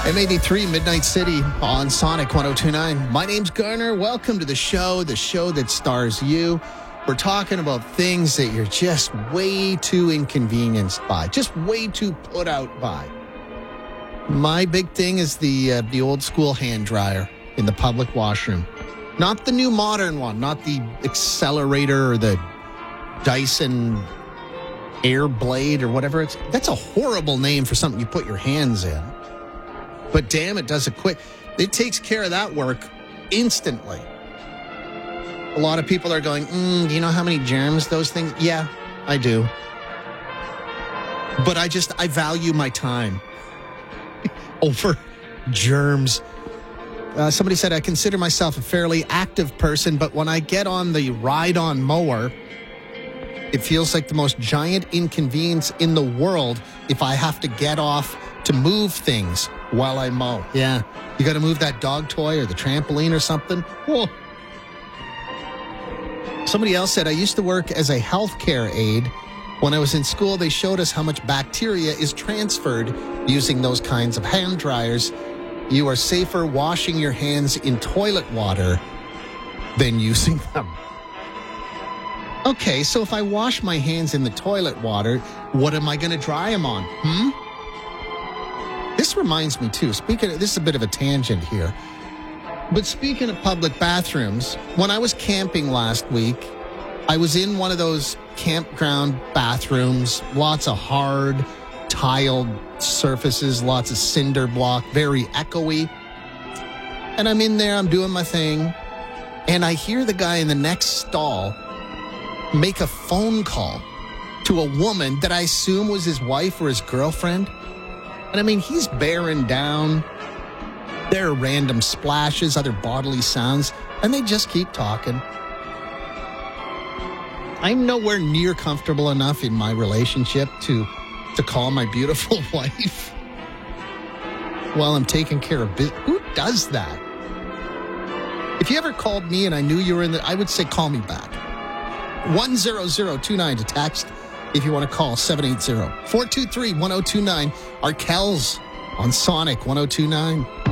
M83 Midnight City on Sonic 102.9. My name's Garner. Welcome to the show that stars you. We're talking about things that you're just way too inconvenienced by, just way too put out by. My big thing is the old school hand dryer in the public washroom. Not the new modern one, not the Accelerator or the Dyson Air Blade or whatever. That's a horrible name for something you put your hands in. But damn, it does it quick. It takes care of that work instantly. A lot of people are going, do you know how many germs those things? Yeah, I do. But I value my time over germs. Somebody said, I consider myself a fairly active person, but when I get on the ride-on mower, it feels like the most giant inconvenience in the world if I have to get off to move things while I mow. Yeah, you got to move that dog toy or the trampoline or something. Whoa. Somebody else said, I used to work as a healthcare aide. When I was in school, they showed us how much bacteria is transferred using those kinds of hand dryers. You are safer washing your hands in toilet water than using them. Okay, so if I wash my hands in the toilet water, what am I going to dry them on? This reminds me, too, this is a bit of a tangent here, but speaking of public bathrooms, when I was camping last week, I was in one of those campground bathrooms, lots of hard, tiled surfaces, lots of cinder block, very echoey. And I'm in there, I'm doing my thing, and I hear the guy in the next stall make a phone call to a woman that I assume was his wife or his girlfriend. And I mean, he's bearing down. There are random splashes, other bodily sounds, and they just keep talking. I'm nowhere near comfortable enough in my relationship to call my beautiful wife while I'm taking care of business. Who does that? If you ever called me and I knew you were I would say call me back. 10029 to text if you want to call 780-423-1029. Arkell's on Sonic 102.9.